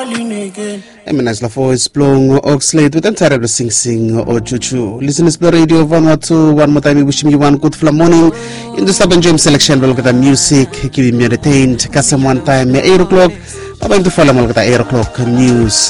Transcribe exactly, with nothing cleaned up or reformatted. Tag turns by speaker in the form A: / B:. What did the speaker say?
A: Eminas Lafo is blowing Oxlade with entire Sing Sing or Chuchu. Listen to the radio one or two, one more time. We wishing you one good fla morning. In the Stubborn James selection, we'll look at the music, keeping me entertained. Kasam one time, eight o'clock. Baba into follow at eight o'clock news.